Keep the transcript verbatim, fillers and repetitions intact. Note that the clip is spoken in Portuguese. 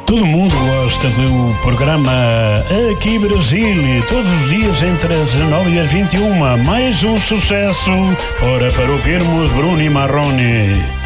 Todo mundo gosta do programa Aqui Brasil, todos os dias entre as dezanove e as vinte e uma. Mais um sucesso, ora para ouvirmos Bruno e Marrone.